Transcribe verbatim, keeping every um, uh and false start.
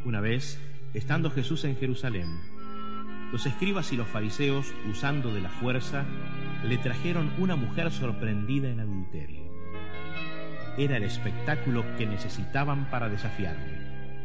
Una vez, estando Jesús en Jerusalén, los escribas y los fariseos, usando de la fuerza, le trajeron una mujer sorprendida en adulterio. Era el espectáculo que necesitaban para desafiarle.